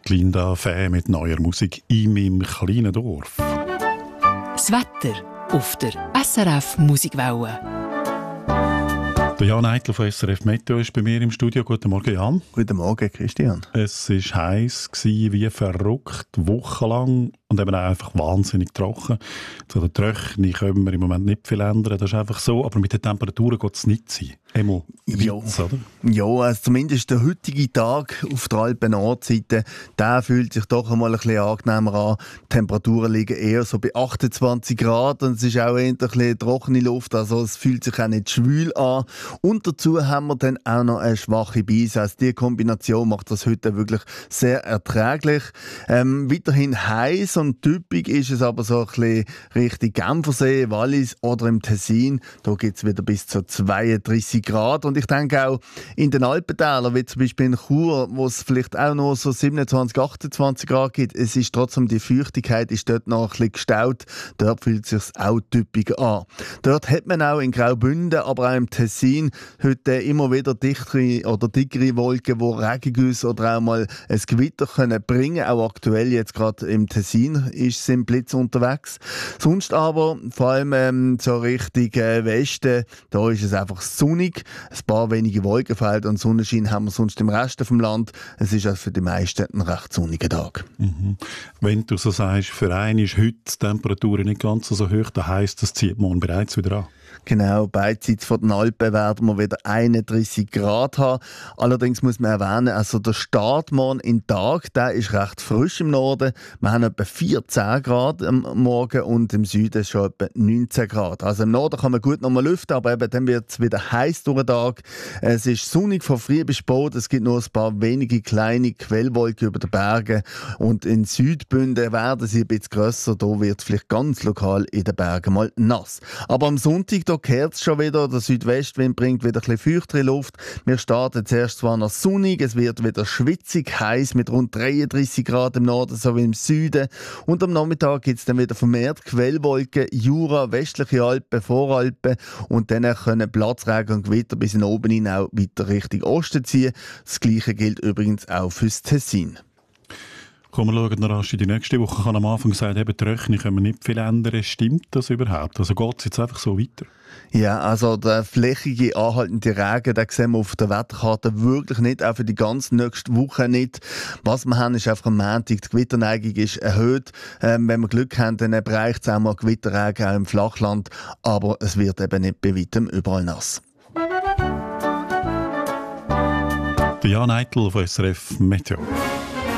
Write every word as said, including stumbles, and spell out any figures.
Linda Fäh mit neuer Musik in meinem kleinen Dorf. Das Wetter auf der S R F Musikwelle. Der Jan Eitel von S R F Meteo ist bei mir im Studio. Guten Morgen, Jan. Guten Morgen, Christian. Es war heiß, wie verrückt, wochenlang und eben auch einfach wahnsinnig trocken. Zu der Trockenheit können wir im Moment nicht viel ändern, das ist einfach so, aber mit den Temperaturen geht es nicht sein. Einmal Ja, Witz, oder? ja, also zumindest der heutige Tag auf der Alpen-Nordseite, der fühlt sich doch einmal ein bisschen angenehmer an. Die Temperaturen liegen eher so bei achtundzwanzig Grad und es ist auch eher ein bisschen trockene Luft, also es fühlt sich auch nicht schwül an. Und dazu haben wir dann auch noch eine schwache Brise. Also die Kombination macht das heute wirklich sehr erträglich. Ähm, weiterhin heiß und typisch ist es aber so ein bisschen Richtung Genfersee, Wallis oder im Tessin. Da gibt es wieder bis zu zweiunddreißig Grad. Und ich denke auch in den Alpentälern, wie zum Beispiel in Chur, wo es vielleicht auch nur so siebenundzwanzig, achtundzwanzig Grad gibt, es ist trotzdem die Feuchtigkeit ist dort noch ein bisschen gestaut. Dort fühlt es sich auch typisch an. Dort hat man auch in Graubünden, aber auch im Tessin heute immer wieder dichtere oder dickere Wolken, die Regengüsse oder auch mal ein Gewitter können bringen. Auch aktuell jetzt gerade im Tessin ist sind Blitz unterwegs. Sonst aber, vor allem ähm, so Richtung äh, Westen, da ist es einfach sonnig. Ein paar wenige Wolkenfelder und Sonnenschein haben wir sonst im Rest vom Land. Es ist also für die meisten ein recht sonniger Tag. Mhm. Wenn du so sagst, für einen ist heute die Temperatur nicht ganz so hoch, dann heisst das, zieht morgen bereits wieder an. Genau, beidseits von den Alpen werden wir wieder einunddreißig Grad haben. Allerdings muss man erwähnen, also der Start morgen in den Tag, der ist recht frisch im Norden. Wir haben etwa vierzehn Grad am Morgen und im Süden schon etwa neunzehn Grad. Also im Norden kann man gut nochmal lüften, aber eben dann wird es wieder heiß durch den Tag. Es ist sonnig von früh bis spät. Es gibt nur ein paar wenige kleine Quellwolken über den Bergen. Und in Südbünden werden sie ein bisschen grösser. Da wird es vielleicht ganz lokal in den Bergen mal nass. Aber am Sonntag da kehrt es schon wieder. Der Südwestwind bringt wieder ein bisschen feuchtere Luft. Wir starten zuerst zwar noch sonnig, es wird wieder schwitzig heiß mit rund dreiunddreißig Grad im Norden sowie im Süden. Und am Nachmittag gibt es dann wieder vermehrt Quellwolken, Jura, westliche Alpen, Voralpen. Und dann können Platzregen und Gewitter bis in oben hin auch weiter Richtung Osten ziehen. Das Gleiche gilt übrigens auch fürs Tessin. Kommen wir schauen noch rasch in die nächste Woche. Ich habe am Anfang gesagt, eben Tröchne können wir nicht viel ändern. Stimmt das überhaupt? Also geht es jetzt einfach so weiter? Ja, also der flächige, anhaltende Regen, den sehen wir auf der Wetterkarte wirklich nicht, auch für die ganze nächste Woche nicht. Was wir haben, ist einfach am Montag, die Gewitterneigung ist erhöht. Ähm, wenn wir Glück haben, dann bereicht es auch mal Gewitterregen auch im Flachland, aber es wird eben nicht bei weitem überall nass. Der Jan Eitel von S R F Meteo.